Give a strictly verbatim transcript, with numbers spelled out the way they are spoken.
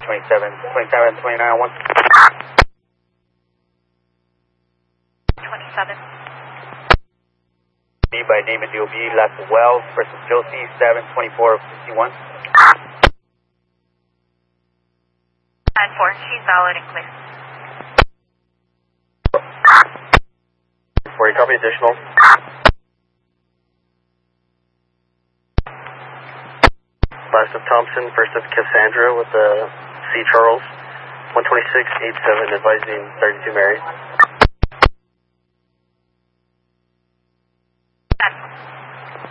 twenty-seven, twenty-seven, twenty-nine, one. twenty-seven. Me by name and D O B, last Wells versus Josie, seven twenty-four fifty-one. nine four, she's valid and clear. For you, copy additional. Last of Thompson, first of Cassandra with the C. Charles, one twenty-six eighty-seven, advising thirty-two Mary.